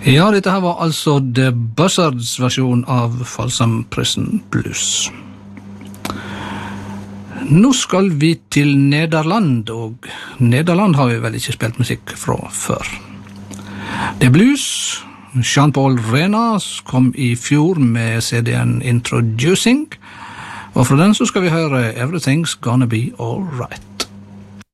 Ja, dette her var altså The Buzzards versjon av Folsom Prison Blues. Nå skal vi til Nederland, og Nederland har vi vel ikke spilt musikk fra før. Det er blues. Jean-Paul Renas kom i fjor med CD-en Introducing, og fra den så skal vi høre Everything's Gonna Be All Right.